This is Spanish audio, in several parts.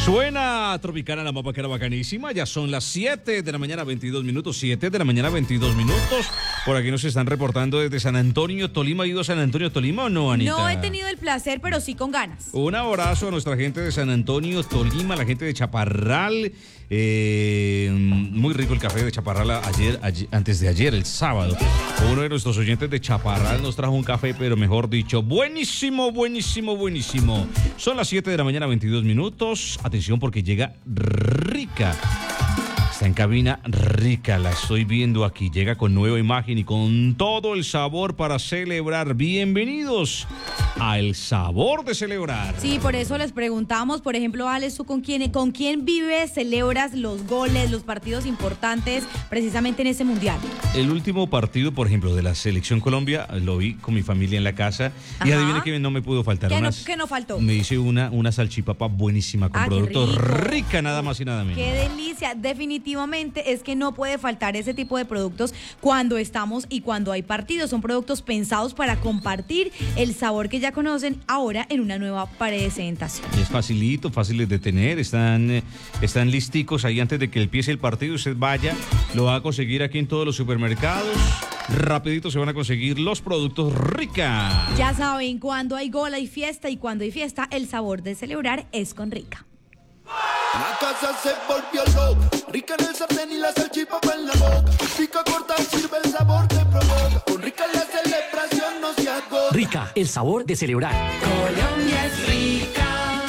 Suena Tropicana, la mapa que era bacanísima. Ya son las 7 de la mañana, 22 minutos. 7 de la mañana, 22 minutos. Por aquí nos están reportando desde San Antonio, Tolima. ¿Ha ido a San Antonio, Tolima o no, Anita? No he tenido el placer, pero sí con ganas. Un abrazo a nuestra gente de San Antonio, Tolima, la gente de Chaparral. Muy rico el café de Chaparral antes de ayer, el sábado. Uno de nuestros oyentes de Chaparral nos trajo un café, pero mejor dicho, buenísimo, buenísimo, buenísimo. Son las 7 de la mañana, 22 minutos. Atención porque llega Rica. Está en cabina Rica, la estoy viendo aquí. Llega con nueva imagen y con todo el sabor para celebrar. Bienvenidos a El Sabor de Celebrar. Sí, por eso les preguntamos, por ejemplo, Alex, ¿tú con quién vives, celebras los goles, los partidos importantes precisamente en ese mundial? El último partido, por ejemplo, de la Selección Colombia, lo vi con mi familia en la casa. Y adivine que no me pudo faltar. ¿Qué no faltó? Me hice una salchipapa buenísima con productos Rica, nada más y nada menos. ¡Qué delicia! Definitivamente es que no puede faltar ese tipo de productos cuando estamos y cuando hay partidos. Son productos pensados para compartir el sabor que ya conocen ahora en una nueva presentación. Es facilito, fáciles de tener, están listicos ahí antes de que empiece el partido. Usted vaya, lo va a conseguir aquí en todos los supermercados. Rapidito se van a conseguir los productos Rica. Ya saben, cuando hay gol hay fiesta y cuando hay fiesta el sabor de celebrar es con Rica. La casa se volvió loca, Rica en el sartén y la salchipapa en la boca. Pica corta, sirve el sabor que provoca. Con Rica la celebración no se agota. Rica, el sabor de celebrar. Colombia es rica.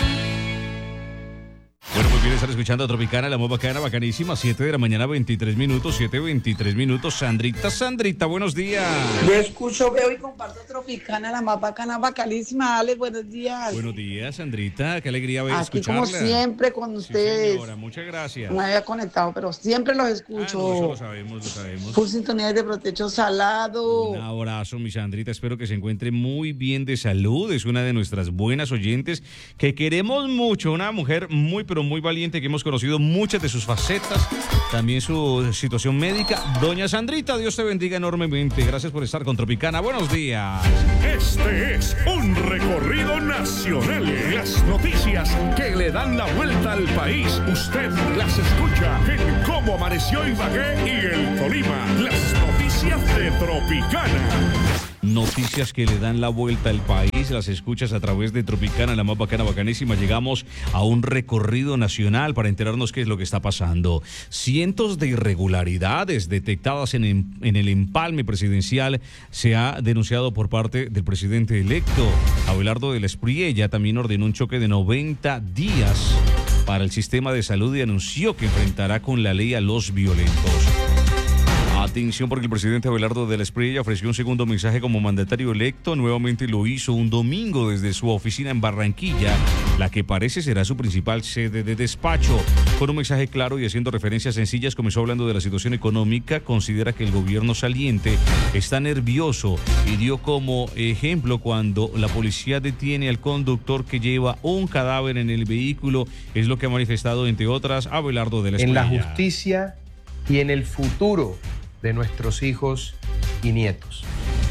Bueno, muy bien, están escuchando a Tropicana, la más bacana, bacanísima. 7 de la mañana, 23 minutos, 7:23 minutos. Sandrita, buenos días. Yo escucho, veo y comparto Tropicana, la más bacana, bacanísima. Alex, buenos días. Buenos días, Sandrita, qué alegría ver aquí escucharla. como siempre con ustedes. Sí, señora, muchas gracias. No me había conectado, pero siempre los escucho. No, eso lo sabemos. Full sintonía de Protecho Salado. Un abrazo, mi Sandrita, espero que se encuentre muy bien de salud. Es una de nuestras buenas oyentes que queremos mucho, una mujer muy, pero muy valiente que hemos conocido muchas de sus facetas, también su situación médica. Doña Sandrita, Dios te bendiga enormemente. Gracias por estar con Tropicana. Buenos días. Este es un recorrido nacional. Las noticias que le dan la vuelta al país. Usted las escucha en Cómo Amaneció Ibagué y el Tolima. Las noticias de Tropicana. Noticias que le dan la vuelta al país, las escuchas a través de Tropicana, la más bacana, bacanísima. Llegamos a un recorrido nacional para enterarnos qué es lo que está pasando. Cientos de irregularidades detectadas en el empalme presidencial se ha denunciado por parte del presidente electo. Abelardo del Espriella también ordenó un choque de 90 días para el sistema de salud y anunció que enfrentará con la ley a los violentos. Atención porque el presidente Abelardo del Espriella ofreció un segundo mensaje como mandatario electo. Nuevamente lo hizo un domingo desde su oficina en Barranquilla, la que parece será su principal sede de despacho. Con un mensaje claro y haciendo referencias sencillas, comenzó hablando de la situación económica. Considera que el gobierno saliente está nervioso y dio como ejemplo cuando la policía detiene al conductor que lleva un cadáver en el vehículo. Es lo que ha manifestado, entre otras, Abelardo del Espriella. En la justicia y en el futuro de nuestros hijos y nietos.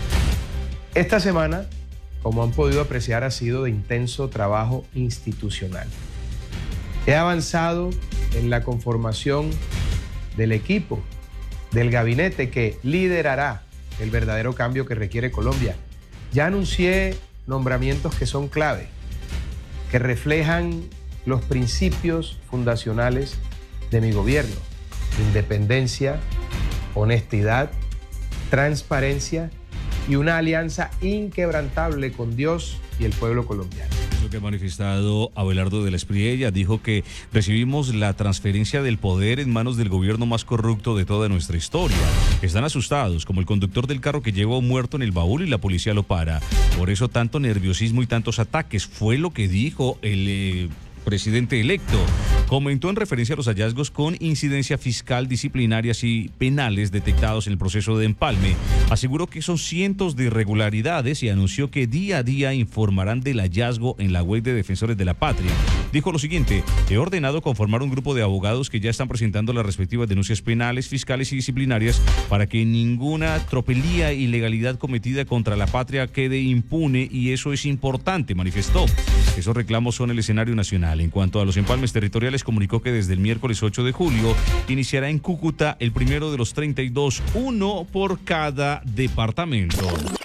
Esta semana, como han podido apreciar, ha sido de intenso trabajo institucional. He avanzado en la conformación del equipo, del gabinete que liderará el verdadero cambio que requiere Colombia. Ya anuncié nombramientos que son clave, que reflejan los principios fundacionales de mi gobierno: independencia, honestidad, transparencia y una alianza inquebrantable con Dios y el pueblo colombiano. Lo que ha manifestado Abelardo del Espriella, dijo que recibimos la transferencia del poder en manos del gobierno más corrupto de toda nuestra historia. Están asustados, como el conductor del carro que lleva a un muerto en el baúl y la policía lo para. Por eso tanto nerviosismo y tantos ataques, fue lo que dijo el presidente electo. comentó en referencia a los hallazgos con incidencia fiscal, disciplinarias y penales detectados en el proceso de empalme. Aseguró que son cientos de irregularidades y anunció que día a día informarán del hallazgo en la web de Defensores de la Patria. Dijo lo siguiente: he ordenado conformar un grupo de abogados que ya están presentando las respectivas denuncias penales, fiscales y disciplinarias para que ninguna tropelía e ilegalidad cometida contra la patria quede impune, y eso es importante, manifestó. Esos reclamos son el escenario nacional. En cuanto a los empalmes territoriales, comunicó que desde el miércoles 8 de julio iniciará en Cúcuta el primero de los 32, uno por cada departamento.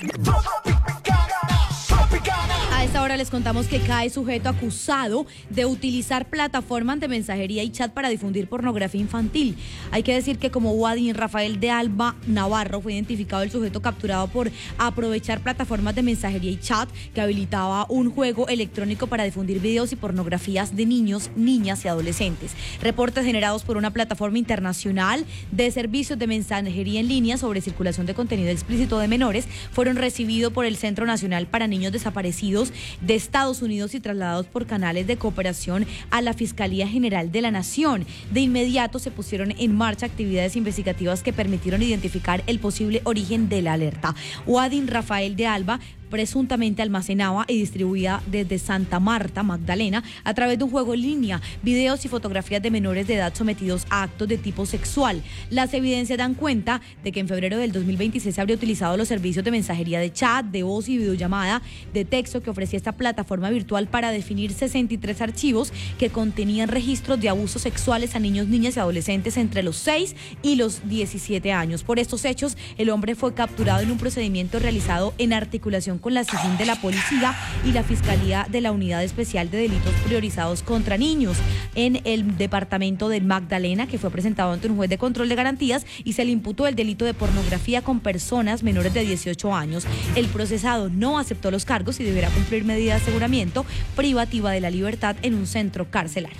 A esta hora les contamos que cae sujeto acusado de utilizar plataformas de mensajería y chat para difundir pornografía infantil. Hay que decir que como Wadin Rafael de Alba Navarro fue identificado el sujeto capturado por aprovechar plataformas de mensajería y chat que habilitaba un juego electrónico para difundir videos y pornografías de niños, niñas y adolescentes. Reportes generados por una plataforma internacional de servicios de mensajería en línea sobre circulación de contenido explícito de menores fueron recibidos por el Centro Nacional para Niños Desaparecidos de Estados Unidos y trasladados por canales de cooperación a la Fiscalía General de la Nación. De inmediato se pusieron en marcha actividades investigativas que permitieron identificar el posible origen de la alerta. Wadin Rafael de Alba presuntamente almacenaba y distribuía desde Santa Marta, Magdalena, a través de un juego en línea, videos y fotografías de menores de edad sometidos a actos de tipo sexual. Las evidencias dan cuenta de que en febrero del 2026 se habría utilizado los servicios de mensajería de chat, de voz y videollamada de texto que ofrecía esta plataforma virtual para definir 63 archivos que contenían registros de abusos sexuales a niños, niñas y adolescentes entre los 6 y los 17 años. Por estos hechos, el hombre fue capturado en un procedimiento realizado en articulación con la SIJIN de la Policía y la Fiscalía de la Unidad Especial de Delitos Priorizados contra Niños en el departamento del Magdalena, que fue presentado ante un juez de control de garantías y se le imputó el delito de pornografía con personas menores de 18 años. El procesado no aceptó los cargos y deberá cumplir medida de aseguramiento privativa de la libertad en un centro carcelario.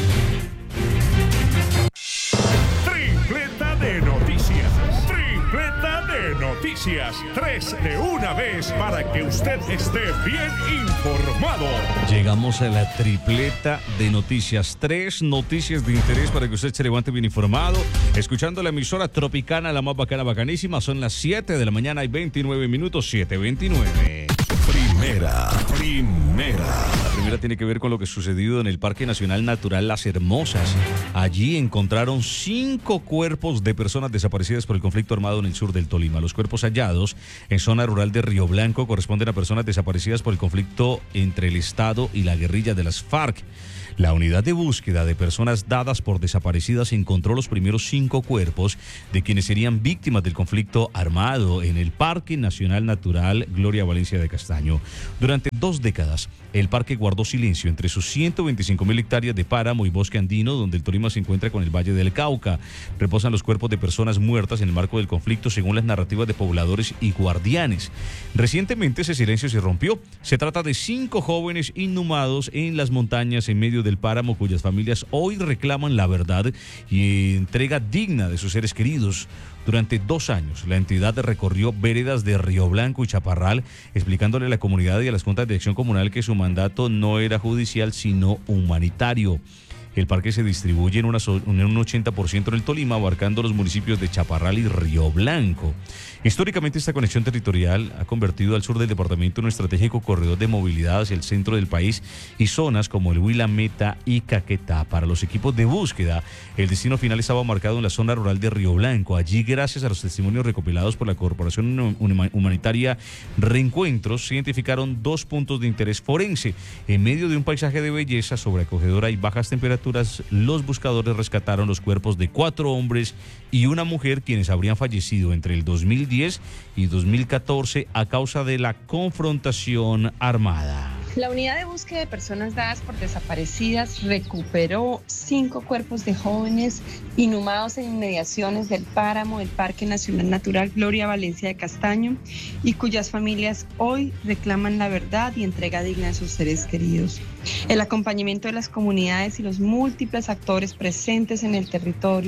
Tripleta de noticias. Tripleta de noticias. 3 de una vez para que usted esté bien informado. Llegamos a la tripleta de noticias. 3 noticias de interés para que usted se levante bien informado. Escuchando la emisora Tropicana, la más bacana, bacanísima. Son las 7 de la mañana y 29 minutos, 7:29. Primera. La primera tiene que ver con lo que sucedió en el Parque Nacional Natural Las Hermosas. Allí encontraron 5 cuerpos de personas desaparecidas por el conflicto armado en el sur del Tolima. Los cuerpos hallados en zona rural de Río Blanco corresponden a personas desaparecidas por el conflicto entre el Estado y la guerrilla de las FARC. La unidad de búsqueda de personas dadas por desaparecidas encontró los primeros 5 cuerpos de quienes serían víctimas del conflicto armado en el Parque Nacional Natural Gloria Valencia de Castaño. Durante 2 décadas, el parque guardó silencio entre sus 125.000 hectáreas de páramo y bosque andino, donde el Tolima se encuentra con el Valle del Cauca. Reposan los cuerpos de personas muertas en el marco del conflicto, según las narrativas de pobladores y guardianes. Recientemente ese silencio se rompió. Se trata de 5 jóvenes inhumados en las montañas en medio del páramo, cuyas familias hoy reclaman la verdad y entrega digna de sus seres queridos. Durante 2 años, la entidad recorrió veredas de Río Blanco y Chaparral, explicándole a la comunidad y a las juntas de acción comunal que su mandato no era judicial, sino humanitario. El parque se distribuye en un 80% en el Tolima, abarcando los municipios de Chaparral y Río Blanco. Históricamente, esta conexión territorial ha convertido al sur del departamento en un estratégico corredor de movilidad hacia el centro del país y zonas como el Huila, Meta y Caquetá. Para los equipos de búsqueda, el destino final estaba marcado en la zona rural de Río Blanco. Allí, gracias a los testimonios recopilados por la Corporación Humanitaria Reencuentros, se identificaron 2 puntos de interés forense. En medio de un paisaje de belleza sobreacogedora y bajas temperaturas, los buscadores rescataron los cuerpos de 4 hombres y una mujer, quienes habrían fallecido entre el 2010 y 2014 a causa de la confrontación armada. La unidad de búsqueda de personas dadas por desaparecidas recuperó 5 cuerpos de jóvenes inhumados en inmediaciones del páramo del Parque Nacional Natural Gloria Valencia de Castaño y cuyas familias hoy reclaman la verdad y entrega digna de sus seres queridos. El acompañamiento de las comunidades y los múltiples actores presentes en el territorio,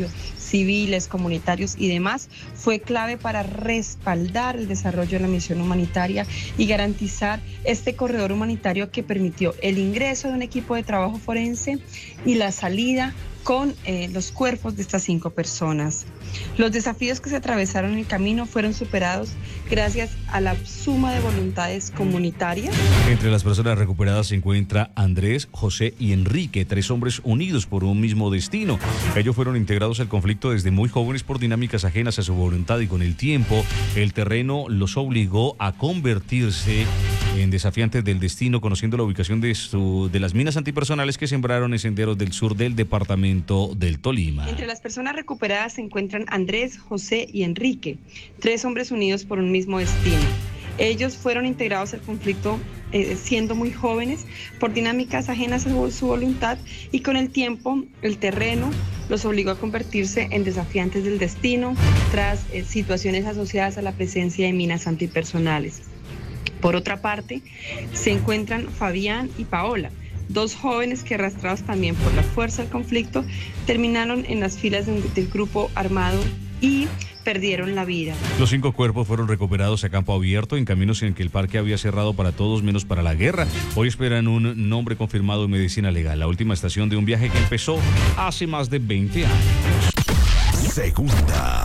civiles, comunitarios y demás, fue clave para respaldar el desarrollo de la misión humanitaria y garantizar este corredor humanitario que permitió el ingreso de un equipo de trabajo forense y la salida con los cuerpos de estas 5 personas. Los desafíos que se atravesaron en el camino fueron superados gracias a la suma de voluntades comunitarias. Entre las personas recuperadas se encuentra Andrés, José y Enrique, 3 hombres unidos por un mismo destino. Ellos fueron integrados al conflicto desde muy jóvenes por dinámicas ajenas a su voluntad y con el tiempo el terreno los obligó a convertirse en desafiantes del destino, conociendo la ubicación de las minas antipersonales que sembraron en senderos del sur del departamento del Tolima. Entre las personas recuperadas se encuentran Andrés, José y Enrique, 3 hombres unidos por un mismo destino. Ellos fueron integrados al conflicto siendo muy jóvenes por dinámicas ajenas a su voluntad y con el tiempo el terreno los obligó a convertirse en desafiantes del destino tras situaciones asociadas a la presencia de minas antipersonales. Por otra parte, se encuentran Fabián y Paola, 2 jóvenes que, arrastrados también por la fuerza del conflicto, terminaron en las filas del grupo armado y perdieron la vida. Los 5 cuerpos fueron recuperados a campo abierto en caminos en que el parque había cerrado para todos menos para la guerra. Hoy esperan un nombre confirmado en medicina legal, la última estación de un viaje que empezó hace más de 20 años. Segunda.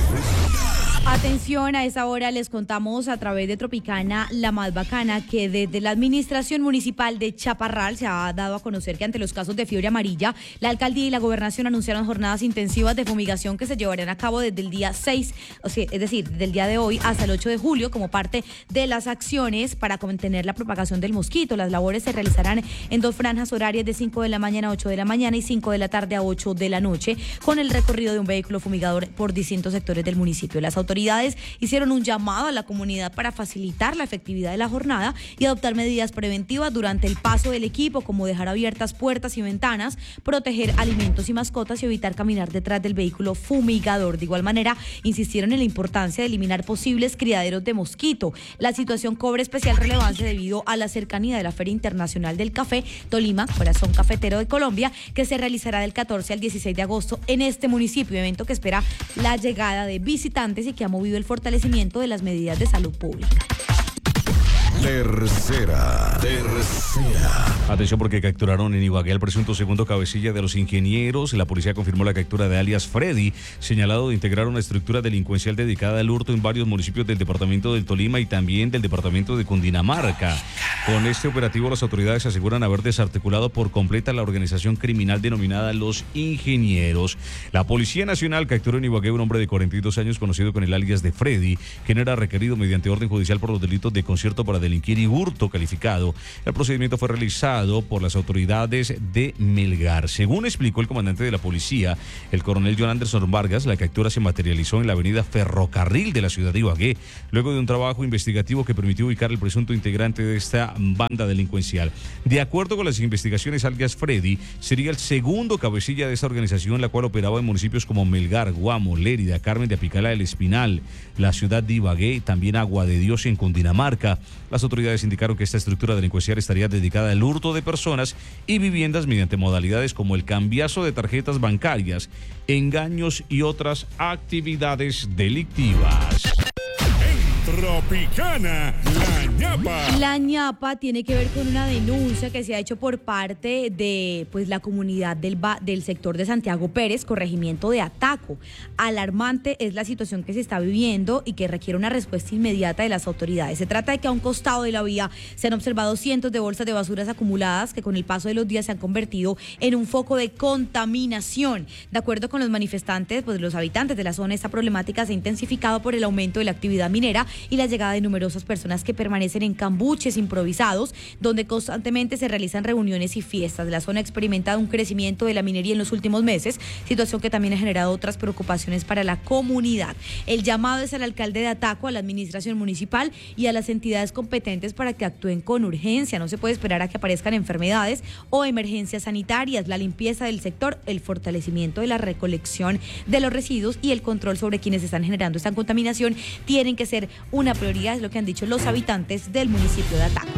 Atención, a esa hora les contamos a través de Tropicana La Más Bacana que desde la administración municipal de Chaparral se ha dado a conocer que ante los casos de fiebre amarilla, la alcaldía y la gobernación anunciaron jornadas intensivas de fumigación que se llevarán a cabo desde el día 6, es decir, desde el día de hoy hasta el 8 de julio como parte de las acciones para contener la propagación del mosquito. Las labores se realizarán en 2 franjas horarias de 5 de la mañana a 8 de la mañana y 5 de la tarde a 8 de la noche, con el recorrido de un vehículo fumigador por distintos sectores del municipio. Las autoridades hicieron un llamado a la comunidad para facilitar la efectividad de la jornada y adoptar medidas preventivas durante el paso del equipo, como dejar abiertas puertas y ventanas, proteger alimentos y mascotas y evitar caminar detrás del vehículo fumigador. De igual manera, insistieron en la importancia de eliminar posibles criaderos de mosquito. La situación cobra especial relevancia debido a la cercanía de la Feria Internacional del Café Tolima, Corazón Cafetero de Colombia, que se realizará del 14 al 16 de agosto en este municipio, evento que espera la llegada de visitantes y que ha movido el fortalecimiento de las medidas de salud pública. Tercera. Atención porque capturaron en Ibagué al presunto segundo cabecilla de los ingenieros. La policía confirmó la captura de alias Freddy, señalado de integrar una estructura delincuencial dedicada al hurto en varios municipios del departamento del Tolima y también del departamento de Cundinamarca. Con este operativo las autoridades aseguran haber desarticulado por completa la organización criminal denominada Los Ingenieros. La Policía Nacional capturó en Ibagué un hombre de 42 años conocido con el alias de Freddy, quien era requerido mediante orden judicial por los delitos de concierto para delinquir y hurto calificado. El procedimiento fue realizado por las autoridades de Melgar. Según explicó el comandante de la policía, el coronel John Anderson Vargas, la captura se materializó en la avenida Ferrocarril de la ciudad de Ibagué, luego de un trabajo investigativo que permitió ubicar al presunto integrante de esta banda delincuencial. De acuerdo con las investigaciones, alias Freddy sería el segundo cabecilla de esta organización, la cual operaba en municipios como Melgar, Guamo, Lérida, Carmen de Apicalá del Espinal, la ciudad de Ibagué, también Agua de Dios en Cundinamarca. Las autoridades indicaron que esta estructura delincuencial estaría dedicada al hurto de personas y viviendas mediante modalidades como el cambiazo de tarjetas bancarias, engaños y otras actividades delictivas. Tropicana, la ñapa. La ñapa tiene que ver con una denuncia que se ha hecho por parte de la comunidad del sector de Santiago Pérez, corregimiento de Ataco. Alarmante es la situación que se está viviendo y que requiere una respuesta inmediata de las autoridades. Se trata de que a un costado de la vía se han observado cientos de bolsas de basuras acumuladas que con el paso de los días se han convertido en un foco de contaminación. De acuerdo con los manifestantes, los habitantes de la zona, esta problemática se ha intensificado por el aumento de la actividad minera y la llegada de numerosas personas que permanecen en cambuches improvisados, donde constantemente se realizan reuniones y fiestas. La zona ha experimentado un crecimiento de la minería en los últimos meses, situación que también ha generado otras preocupaciones para la comunidad. El llamado es al alcalde de Ataco, a la administración municipal y a las entidades competentes para que actúen con urgencia. No se puede esperar a que aparezcan enfermedades o emergencias sanitarias. La limpieza del sector, el fortalecimiento de la recolección de los residuos y el control sobre quienes están generando esta contaminación tienen que ser una prioridad, es lo que han dicho los habitantes del municipio de Ataco.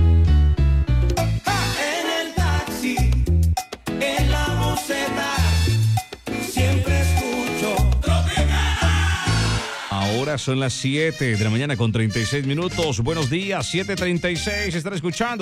En el taxi, en la boceta, siempre escucho hora, son las 7 de la mañana con 36 minutos. Buenos días, 7:36, están escuchando